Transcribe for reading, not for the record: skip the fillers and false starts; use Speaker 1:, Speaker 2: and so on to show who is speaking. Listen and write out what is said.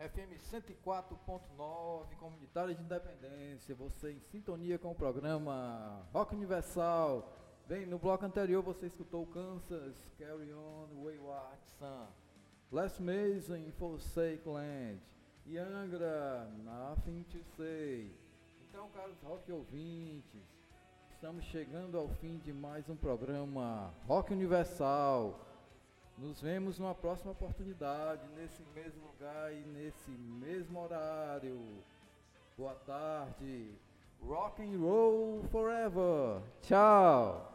Speaker 1: FM 104.9, Comunitária de Independência. Você em sintonia com o programa Rock Universal. Bem, no bloco anterior você escutou Kansas, Carry On, Wayward Son, Les Mason, Forsake Land e Angra, Nothing to Say. Então, caros rock ouvintes, estamos chegando ao fim de mais um programa Rock Universal. Nos vemos numa próxima oportunidade, nesse mesmo lugar e nesse mesmo horário. Boa tarde. Rock and roll forever. Tchau.